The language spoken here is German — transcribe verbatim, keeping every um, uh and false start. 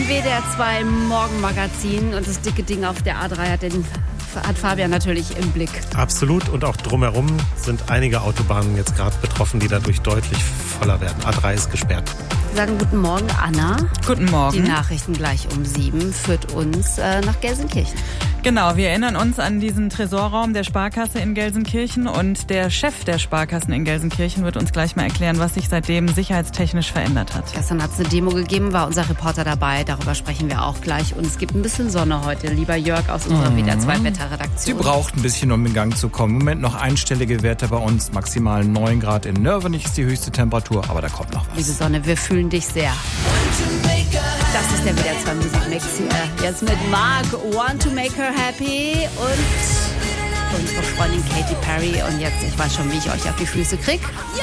W D R zwei Morgenmagazin und das dicke Ding auf der A drei hat, den, hat Fabian natürlich im Blick. Absolut, und auch drumherum sind einige Autobahnen jetzt gerade betroffen, die dadurch deutlich voller werden. A drei ist gesperrt. Wir sagen guten Morgen, Anna. Guten Morgen. Die Nachrichten gleich um sieben führt uns äh, nach Gelsenkirchen. Genau, wir erinnern uns an diesen Tresorraum der Sparkasse in Gelsenkirchen und der Chef der Sparkassen in Gelsenkirchen wird uns gleich mal erklären, was sich seitdem sicherheitstechnisch verändert hat. Gestern hat es eine Demo gegeben, war unser Reporter dabei, darüber sprechen wir auch gleich. Und es gibt ein bisschen Sonne heute, lieber Jörg aus unserer mhm. W D R zwei Wetterredaktion. Sie braucht ein bisschen, um in Gang zu kommen. Im Moment noch einstellige Werte bei uns, maximal neun Grad in Nörvenich ist die höchste Temperatur, aber da kommt noch was. Liebe Sonne, wir fühlen dich sehr. Das ist der W D R zwei Musikmix hier. Jetzt mit Mark, Want to Make Her Happy und unsere Freundin Katy Perry. Und jetzt, ich weiß schon, wie ich euch auf die Füße krieg.